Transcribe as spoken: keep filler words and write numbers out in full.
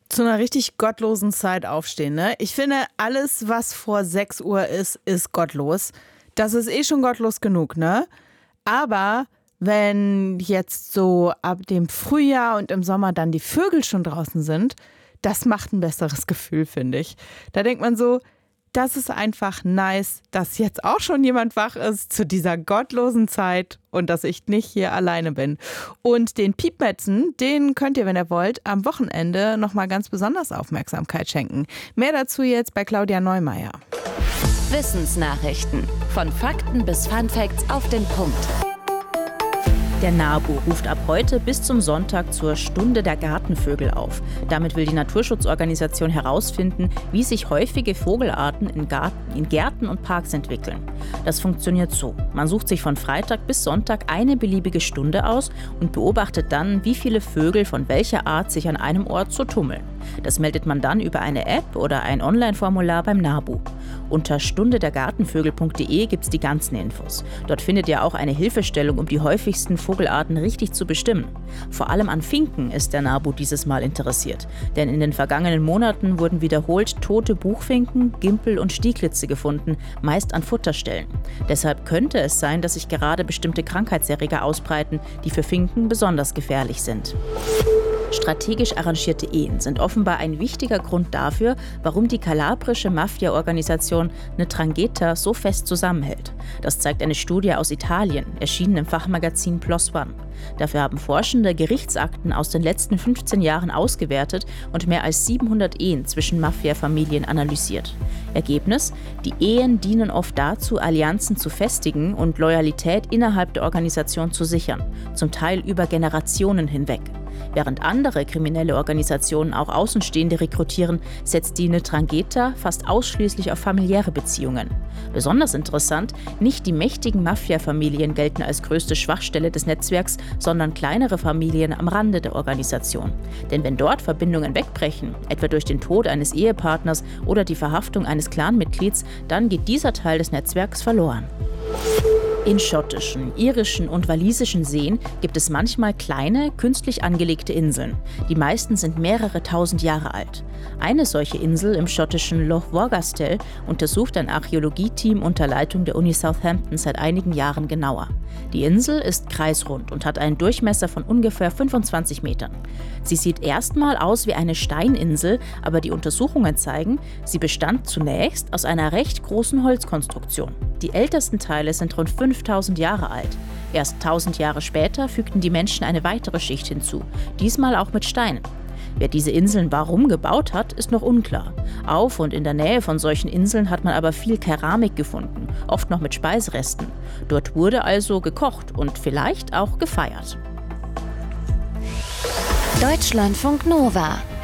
Zu einer richtig gottlosen Zeit aufstehen, ne? Ich finde, alles, was vor sechs Uhr ist, ist gottlos. Das ist eh schon gottlos genug, ne? Aber wenn jetzt so ab dem Frühjahr und im Sommer dann die Vögel schon draußen sind, das macht ein besseres Gefühl, finde ich. Da denkt man so, das ist einfach nice, dass jetzt auch schon jemand wach ist zu dieser gottlosen Zeit und dass ich nicht hier alleine bin. Und den Piepmetzen, den könnt ihr, wenn ihr wollt, am Wochenende nochmal ganz besonders Aufmerksamkeit schenken. Mehr dazu jetzt bei Claudia Neumeier. Wissensnachrichten. Von Fakten bis Funfacts auf den Punkt. Der NABU ruft ab heute bis zum Sonntag zur Stunde der Gartenvögel auf. Damit will die Naturschutzorganisation herausfinden, wie sich häufige Vogelarten in, Garten, in Gärten und Parks entwickeln. Das funktioniert so. Man sucht sich von Freitag bis Sonntag eine beliebige Stunde aus und beobachtet dann, wie viele Vögel von welcher Art sich an einem Ort so tummeln. Das meldet man dann über eine App oder ein Online-Formular beim NABU. Unter stunde der gartenvögel punkt de gibt es die ganzen Infos. Dort findet ihr auch eine Hilfestellung, um die häufigsten Vogelarten richtig zu bestimmen. Vor allem an Finken ist der NABU dieses Mal interessiert. Denn in den vergangenen Monaten wurden wiederholt tote Buchfinken, Gimpel und Stieglitze gefunden, meist an Futterstellen. Deshalb könnte es sein, dass sich gerade bestimmte Krankheitserreger ausbreiten, die für Finken besonders gefährlich sind. Strategisch arrangierte Ehen sind offenbar ein wichtiger Grund dafür, warum die kalabrische Mafia-Organisation Ndrangheta so fest zusammenhält. Das zeigt eine Studie aus Italien, erschienen im Fachmagazin PLOS ONE. Dafür haben Forschende Gerichtsakten aus den letzten fünfzehn Jahren ausgewertet und mehr als siebenhundert Ehen zwischen Mafia-Familien analysiert. Ergebnis: Die Ehen dienen oft dazu, Allianzen zu festigen und Loyalität innerhalb der Organisation zu sichern, zum Teil über Generationen hinweg. Während andere kriminelle Organisationen auch Außenstehende rekrutieren, setzt die Ndrangheta fast ausschließlich auf familiäre Beziehungen. Besonders interessant, nicht die mächtigen Mafia-Familien gelten als größte Schwachstelle des Netzwerks, sondern kleinere Familien am Rande der Organisation. Denn wenn dort Verbindungen wegbrechen, etwa durch den Tod eines Ehepartners oder die Verhaftung eines Clanmitglieds, dann geht dieser Teil des Netzwerks verloren. In schottischen, irischen und walisischen Seen gibt es manchmal kleine, künstlich angelegte Inseln. Die meisten sind mehrere tausend Jahre alt. Eine solche Insel im schottischen Loch Vorgastel untersucht ein Archäologieteam unter Leitung der Uni Southampton seit einigen Jahren genauer. Die Insel ist kreisrund und hat einen Durchmesser von ungefähr fünfundzwanzig Metern. Sie sieht erstmal aus wie eine Steininsel, aber die Untersuchungen zeigen, sie bestand zunächst aus einer recht großen Holzkonstruktion. Die ältesten Teile sind rund fünftausend Jahre alt. Erst tausend Jahre später fügten die Menschen eine weitere Schicht hinzu, diesmal auch mit Steinen. Wer diese Inseln warum gebaut hat, ist noch unklar. Auf und in der Nähe von solchen Inseln hat man aber viel Keramik gefunden, oft noch mit Speiseresten. Dort wurde also gekocht und vielleicht auch gefeiert. Deutschlandfunk Nova